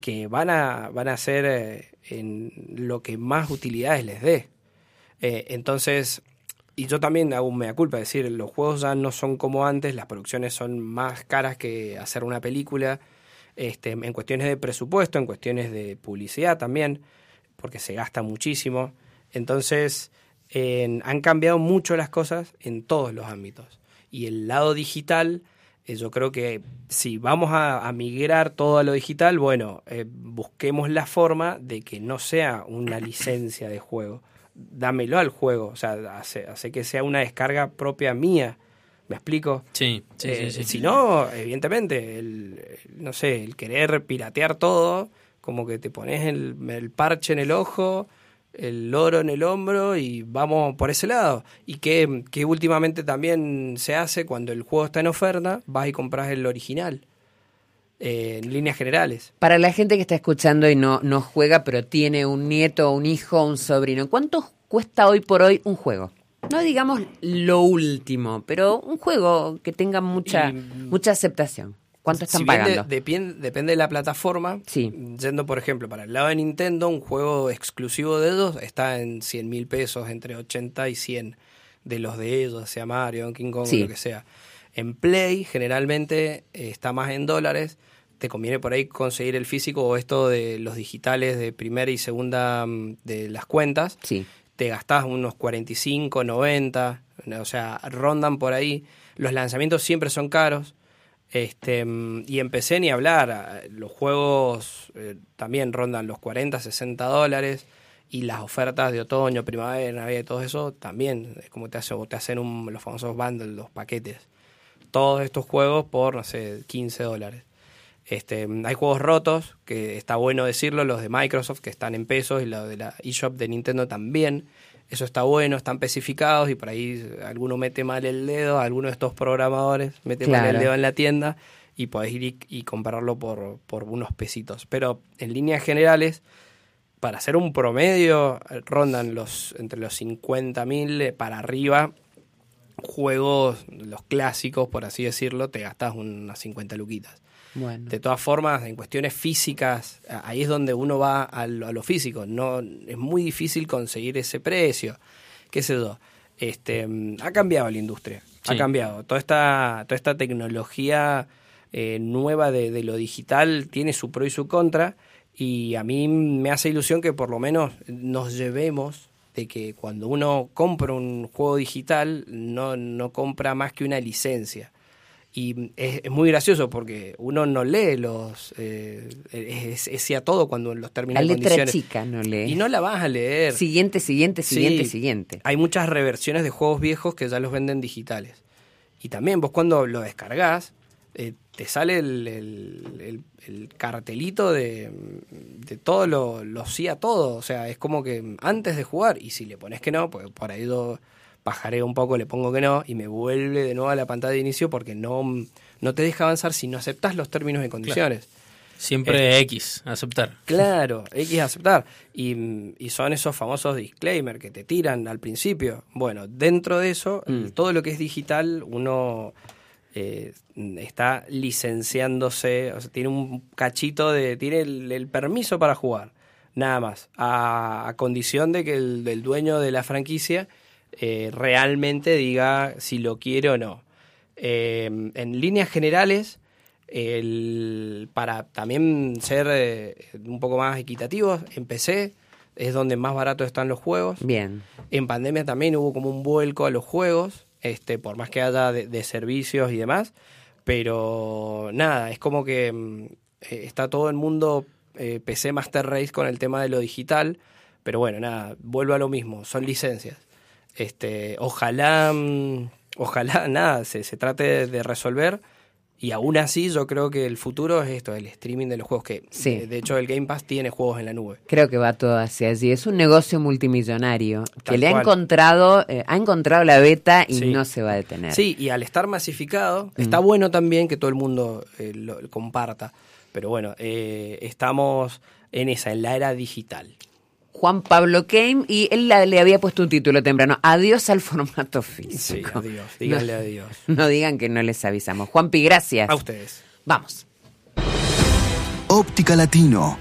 que van a ser en lo que más utilidades les dé. Entonces, y yo también hago un mea culpa, es decir, los juegos ya no son como antes, las producciones son más caras que hacer una película, en cuestiones de presupuesto, en cuestiones de publicidad también, porque se gasta muchísimo. Entonces, han cambiado mucho las cosas en todos los ámbitos. Y el lado digital, yo creo que si vamos a migrar todo a lo digital, bueno, busquemos la forma de que no sea una licencia de juego. Dámelo al juego, o sea, hace que sea una descarga propia mía. ¿Me explico? Sí. Si no, evidentemente, el querer piratear todo, como que te pones el parche en el ojo, el loro en el hombro y vamos por ese lado. Y que últimamente también se hace cuando el juego está en oferta, vas y compras el original. En líneas generales. Para la gente que está escuchando y no juega, pero tiene un nieto, un hijo, un sobrino, ¿cuánto cuesta hoy por hoy un juego? No digamos lo último, pero un juego que tenga mucha aceptación. ¿Cuánto están pagando? Depende de la plataforma. Sí. Yendo, por ejemplo, para el lado de Nintendo, un juego exclusivo de ellos está en 100.000 pesos, entre 80 y 100 de los de ellos, sea Mario, Donkey Kong, sí, lo que sea. En Play, generalmente, está más en dólares. Te conviene por ahí conseguir el físico o esto de los digitales de primera y segunda de las cuentas. Sí. Te gastás unos 45, 90, o sea, rondan por ahí. Los lanzamientos siempre son caros. Y empecé ni a hablar. Los juegos también rondan los 40, 60 dólares. Y las ofertas de otoño, primavera, Navidad y todo eso también. Es como te hacen los famosos bundles, los paquetes. Todos estos juegos por, no sé, 15 dólares. Hay juegos rotos, que está bueno decirlo, los de Microsoft que están en pesos y los de la eShop de Nintendo también. Eso está bueno, están especificados y por ahí alguno mete mal el dedo, alguno de estos programadores mete mal el dedo en la tienda y podés ir y comprarlo por unos pesitos. Pero en líneas generales, para hacer un promedio, rondan entre los 50.000 para arriba. Juegos, los clásicos, por así decirlo, te gastás unas 50 luquitas. Bueno. De todas formas, en cuestiones físicas, ahí es donde uno va a lo físico. No, es muy difícil conseguir ese precio. ¿Qué sé yo? Ha cambiado la industria. Sí. Ha cambiado. Toda esta tecnología nueva de lo digital tiene su pro y su contra. Y a mí me hace ilusión que por lo menos nos llevemos de que cuando uno compra un juego digital no compra más que una licencia. Y es muy gracioso porque uno no lee es a todo cuando los términos y condiciones. La letra chica no lee. Y no la vas a leer. Siguiente. Hay muchas reversiones de juegos viejos que ya los venden digitales. Y también vos cuando lo descargás, te sale el cartelito de todo lo sí a todo. O sea, es como que antes de jugar, y si le pones que no, pues por ahí pajareo un poco, le pongo que no, y me vuelve de nuevo a la pantalla de inicio porque no te deja avanzar si no aceptás los términos y condiciones. Claro. Siempre X, aceptar. Claro, X, aceptar. Y son esos famosos disclaimers que te tiran al principio. Bueno, dentro de eso, todo lo que es digital, uno está licenciándose, o sea, tiene un cachito tiene el permiso para jugar, nada más, a condición de que el dueño de la franquicia realmente diga si lo quiere o no. En líneas generales, para también ser un poco más equitativos, en PC es donde más baratos están los juegos. Bien. En pandemia también hubo como un vuelco a los juegos, por más que haya de servicios y demás, pero nada, es como que está todo el mundo PC Master Race con el tema de lo digital, pero bueno, nada, vuelvo a lo mismo, son licencias. Ojalá nada, se trate de resolver. Y aún así yo creo que el futuro es esto, el streaming de los juegos, que sí. De hecho el Game Pass tiene juegos en la nube. Creo que va todo hacia allí. Es un negocio multimillonario que le ha encontrado la beta y sí. No se va a detener. Sí, y al estar masificado, está bueno también que todo el mundo lo comparta. Pero bueno, estamos en la era digital. Juan Pablo Keim, y él le había puesto un título temprano: adiós al formato físico. Sí, adiós, díganle adiós. No digan que no les avisamos. Juanpi, gracias. A ustedes. Vamos. Óptica Latino.